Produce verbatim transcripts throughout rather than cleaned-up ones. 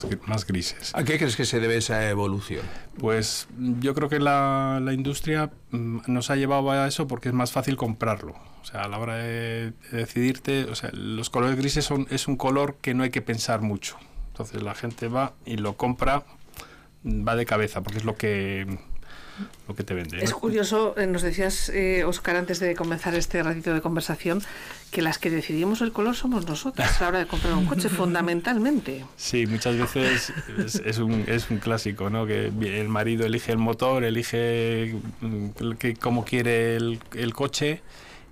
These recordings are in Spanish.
más grises. ¿A qué crees que se debe esa evolución? Pues yo creo que la, la industria nos ha llevado a eso porque es más fácil comprarlo. O sea, a la hora de, de decidirte, o sea, los colores grises son, es un color que no hay que pensar mucho. Entonces la gente va y lo compra, va de cabeza, porque es lo que... lo que te vende, ¿no? Es curioso, nos decías, eh, Óscar, antes de comenzar este ratito de conversación, que las que decidimos el color somos nosotras a la hora de comprar un coche, fundamentalmente. Sí, muchas veces es, es, un, es un clásico, ¿no? Que el marido elige el motor, elige que, cómo quiere el, el coche,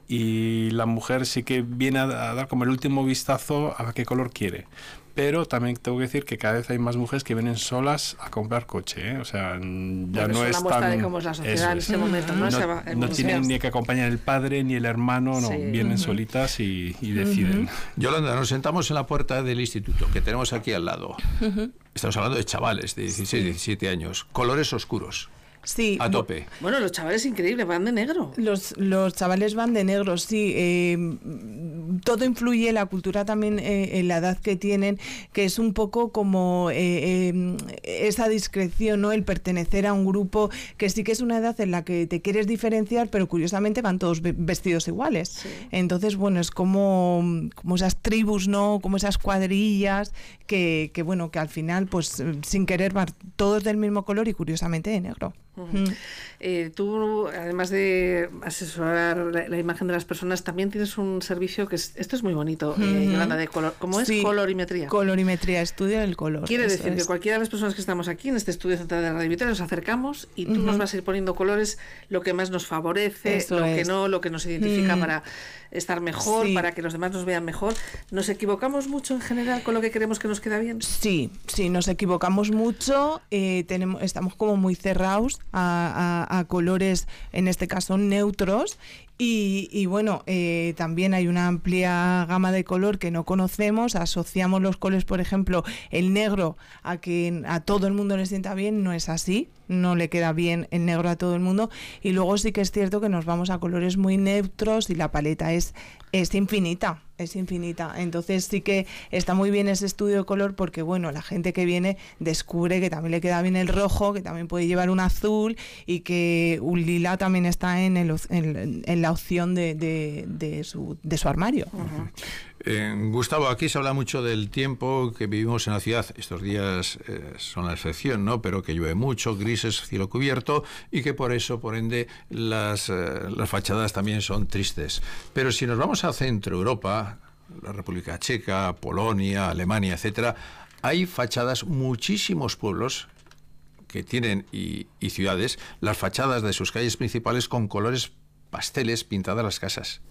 y la mujer sí que viene a, a dar como el último vistazo a qué color quiere. Pero también tengo que decir que cada vez hay más mujeres que vienen solas a comprar coche, ¿eh? O sea, ya bueno, no es, es una muestra tan... de cómo es la sociedad en es. este momento, ¿no? No, Se va, no tienen ni que acompañar el padre ni el hermano, no, sí. Vienen uh-huh. solitas y, y deciden. Uh-huh. Yolanda, nos sentamos en la puerta del instituto, que tenemos aquí al lado. Uh-huh. Estamos hablando de chavales de dieciséis, diecisiete años, colores oscuros. Sí. A tope. Bueno, los chavales increíbles, van de negro. Los, los chavales van de negro, sí. Eh, todo influye, la cultura también, eh, en la edad que tienen, que es un poco como eh, eh, esa discreción, ¿no? El pertenecer a un grupo, que sí que es una edad en la que te quieres diferenciar, pero curiosamente van todos vestidos iguales. Sí. Entonces, bueno, es como, como esas tribus, ¿no? Como esas cuadrillas que, que, bueno, que al final, pues, sin querer van todos del mismo color y curiosamente de negro. Uh-huh. Eh, tú, además de asesorar la, la imagen de las personas, también tienes un servicio que es, esto es muy bonito, uh-huh. eh, Yolanda, de color. ¿Cómo es? Sí, colorimetría. Colorimetría, estudio del color. Quiere eso decir es. que cualquiera de las personas que estamos aquí en este estudio central de Radio Vitoria nos acercamos y tú uh-huh. nos vas a ir poniendo colores, lo que más nos favorece, eso lo es. que no, lo que nos identifica uh-huh. para estar mejor, sí. para que los demás nos vean mejor. ¿Nos equivocamos mucho en general con lo que queremos que nos queda bien? Sí, sí, nos equivocamos mucho, eh, tenemos, estamos como muy cerrados a, a, a colores, en este caso neutros, y, y bueno, eh, también hay una amplia gama de color que no conocemos, asociamos los colores, por ejemplo, el negro a que a todo el mundo le sienta bien, no es así, no le queda bien el negro a todo el mundo, y luego sí que es cierto que nos vamos a colores muy neutros y la paleta es, es infinita. Es infinita, entonces sí que está muy bien ese estudio de color porque bueno, la gente que viene descubre que también le queda bien el rojo, que también puede llevar un azul y que un lila también está en, el, en, en la opción de, de, de, su, de su armario. Uh-huh. Eh, Gustavo, aquí se habla mucho del tiempo que vivimos en la ciudad. Estos días eh, son la excepción, ¿no? Pero que llueve mucho, grises, cielo cubierto, y que por eso, por ende, las, eh, las fachadas también son tristes. Pero si nos vamos a Centro Europa, la República Checa, Polonia, Alemania, etcétera, hay fachadas, muchísimos pueblos que tienen y, y ciudades, las fachadas de sus calles principales con colores pasteles pintadas las casas.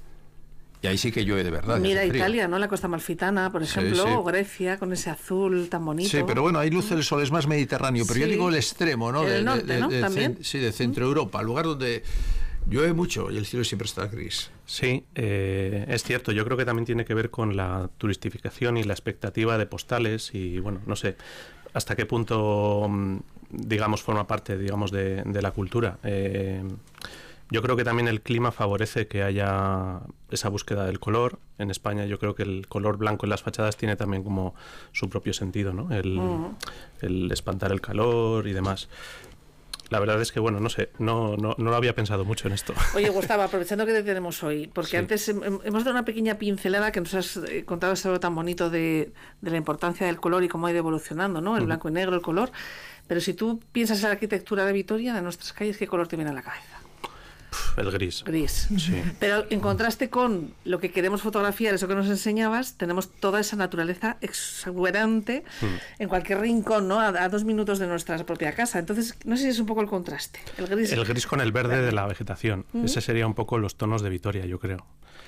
Y ahí sí que llueve de verdad. Mira Italia, ¿no? La Costa Amalfitana, por ejemplo, sí, sí. o Grecia, con ese azul tan bonito. Sí, pero bueno, ahí luce el sol, es más mediterráneo, pero sí. yo digo el extremo, ¿no? El de, norte, de, ¿no? de, También. De, sí, de Centro Europa, lugar donde llueve mucho y el cielo siempre está gris. Sí, eh, es cierto. Yo creo que también tiene que ver con la turistificación y la expectativa de postales y, bueno, no sé hasta qué punto, digamos, forma parte, digamos, de, de la cultura. Eh, Yo creo que también el clima favorece que haya esa búsqueda del color. En España yo creo que el color blanco en las fachadas tiene también como su propio sentido, ¿no? El, uh-huh. el espantar el calor y demás. La verdad es que, bueno, no sé, no, no, no lo había pensado mucho en esto. Oye, Gustavo, aprovechando que te tenemos hoy, porque sí. antes hem, hemos dado una pequeña pincelada que nos has contado algo tan bonito de, de la importancia del color y cómo ha ido evolucionando, ¿no? El uh-huh. blanco y negro, el color. Pero si tú piensas en la arquitectura de Vitoria, de nuestras calles, ¿qué color te viene a la cabeza? El gris. Gris. Sí. Pero en contraste con lo que queremos fotografiar, eso que nos enseñabas, tenemos toda esa naturaleza exuberante mm. en cualquier rincón, ¿no? A, a dos minutos de nuestra propia casa. Entonces, no sé si es un poco el contraste. El gris, el gris con el verde, verde. de la vegetación. Mm. Ese sería un poco los tonos de Vitoria, yo creo.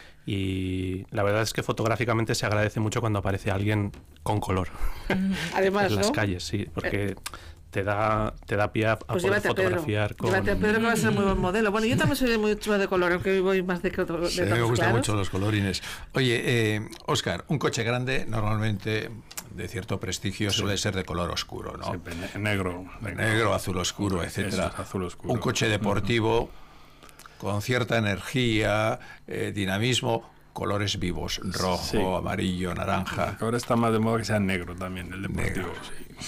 Y la verdad es que fotográficamente se agradece mucho cuando aparece alguien con color. Además, en las ¿no? calles, sí, porque... Eh. Te da, te da pie a, pues poder fotografiar. Con... Llévate a Pedro, que va a ser muy buen modelo. Bueno, yo también soy mucho de color, aunque voy más de que otro. Sí, me gustan claros. mucho los colorines. Oye, eh, Óscar, un coche grande normalmente de cierto prestigio sí. suele ser de color oscuro, ¿no? Siempre negro. Negro, negro azul oscuro, etcétera. Es azul oscuro. Un coche deportivo uh-huh. con cierta energía, eh, dinamismo, colores vivos, rojo, sí. amarillo, naranja. Ahora está más de moda que sea negro también, el deportivo, negro. sí.